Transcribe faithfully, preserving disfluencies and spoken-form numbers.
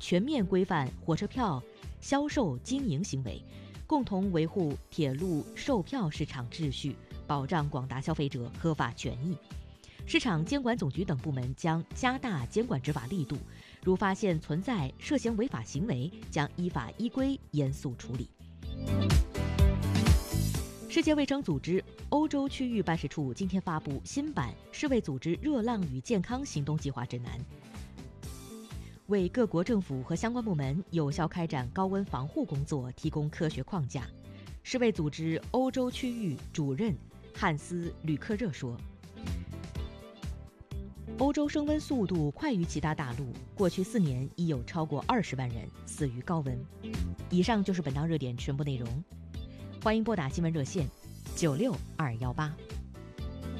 全面规范火车票销售经营行为，共同维护铁路售票市场秩序，保障广大消费者合法权益。市场监管总局等部门将加大监管执法力度，如发现存在涉嫌违法行为，将依法依规严肃处理。世界卫生组织欧洲区域办事处今天发布新版世卫组织热浪与健康行动计划指南，为各国政府和相关部门有效开展高温防护工作提供科学框架。世卫组织欧洲区域主任汉斯·吕克热说，欧洲升温速度快于其他大陆，过去四年已有超过二十万人死于高温。以上就是本档热点全部内容，欢迎拨打新闻热线九六二幺八。